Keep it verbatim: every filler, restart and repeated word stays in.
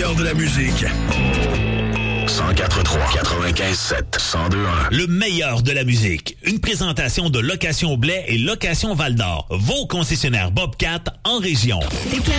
meilleur de la musique. cent quatre trois, quatre-vingt-quinze sept, cent deux un. Le meilleur de la musique. Une présentation de Location Blais et Location Val-d'Or. Vos concessionnaires Bobcat en région.